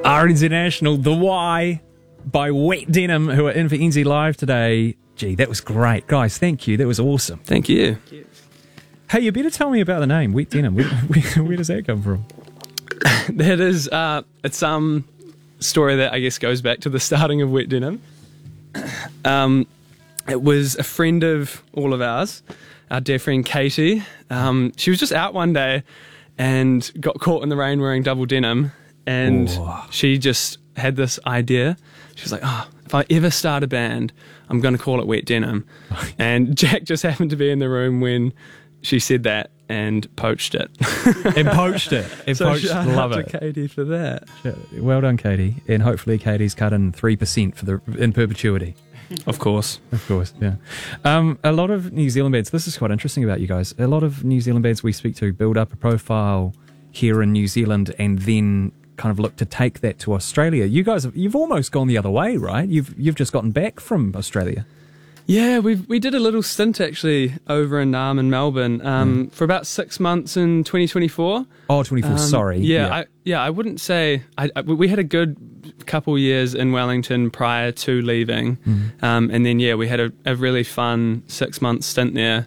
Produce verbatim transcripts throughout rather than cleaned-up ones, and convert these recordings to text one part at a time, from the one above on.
R N Z National, The Why by Wet Denim, who are in for N Z Live today. Gee, that was great. Guys, thank you. That was awesome. Thank you. Hey, you better tell me about the name, Wet Denim. Where, where, where does that come from? That is, uh, it's some story that I guess goes back to the starting of Wet Denim. Um, it was a friend of all of ours, our dear friend Katie. Um, she was just out one day and got caught in the rain wearing double denim, and Ooh. she just had this idea. She was like, oh, if I ever start a band, I'm going to call it Wet Denim. And Jack just happened to be in the room when she said that and poached it. And poached it. And so poached, shout love out it. to Katie for that. Well done, Katie. And hopefully Katie's cut in three percent for the in perpetuity. Of course. Of course, yeah. Um, a lot of New Zealand bands, this is quite interesting about you guys, a lot of New Zealand bands we speak to build up a profile here in New Zealand and then kind of look to take that to Australia. You guys, have, you've almost gone the other way, right? You've you've just gotten back from Australia. Yeah, we we did a little stint actually over in um, in Melbourne um, mm. for about six months in twenty twenty-four. Oh, twenty-four, um, sorry. Yeah, yeah. I, yeah, I wouldn't say... I, I, we had a good couple years in Wellington prior to leaving. Mm. Um, and then, yeah, we had a, a really fun six-month stint there.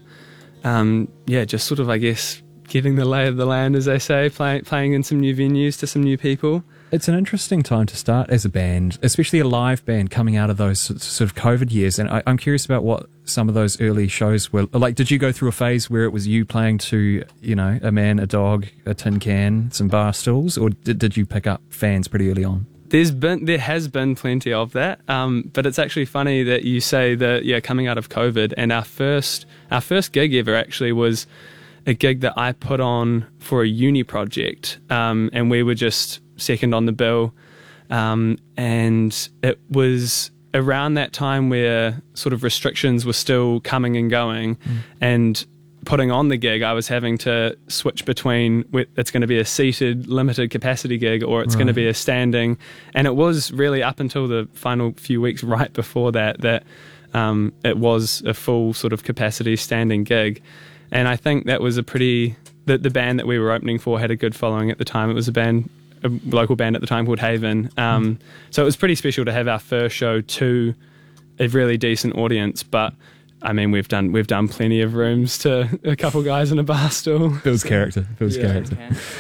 Um, yeah, just sort of, I guess, getting the lay of the land, as they say, play, playing in some new venues to some new people. It's an interesting time to start as a band, especially a live band coming out of those sort of COVID years. And I, I'm curious about what some of those early shows were like. Did you go through a phase where it was you playing to, you know, a man, a dog, a tin can, some bar stools, or did, did you pick up fans pretty early on? There's been, there has been plenty of that, um, but it's actually funny that you say that, yeah, coming out of COVID, and our first, our first gig ever actually was a gig that I put on for a uni project, um, and we were just second on the bill, um, and it was around that time where sort of restrictions were still coming and going, mm. and putting on the gig, I was having to switch between it's going to be a seated limited capacity gig or it's right. going to be a standing, and it was really up until the final few weeks right before that that um, it was a full sort of capacity standing gig. And I think that was a pretty the, the band that we were opening for had a good following at the time. It was a band a local band at the time called Haven. Um, mm. So it was pretty special to have our first show to a really decent audience. But I mean, we've done we've done plenty of rooms to a couple guys in a bar stool. Builds character. Builds yeah. character.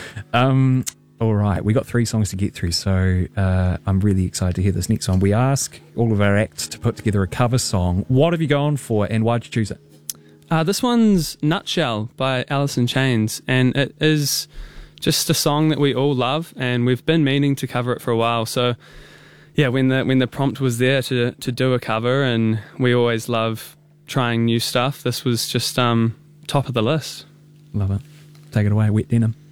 Um, all right, we got three songs to get through, so uh, I'm really excited to hear this next one. We ask all of our acts to put together a cover song. What have you gone for, and why'd you choose it? Uh, this one's Nutshell by Alice in Chains, and it is just a song that we all love, and we've been meaning to cover it for a while. So, yeah, when the when the prompt was there to to do a cover, and we always love trying new stuff, this was just um, top of the list. Love it. Take it away, Wet Denim.